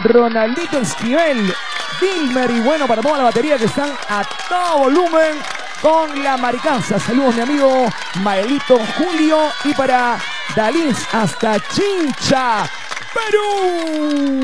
Ronaldito Esquivel, Dilmer y bueno, para toda la batería que están a todo volumen con la maricanza. Saludos mi amigo Maelito Julio y para Dalis hasta Chincha, Perú.